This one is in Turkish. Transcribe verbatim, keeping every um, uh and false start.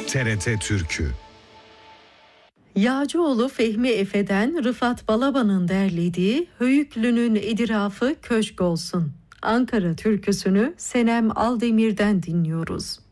T R T Türkü. Yağcıoğlu Fehmi Efe'den Rıfat Balaban'ın derlediği Höyüklü'nün edirafı köşk olsun. Ankara türküsünü Senem Aldemir'den dinliyoruz.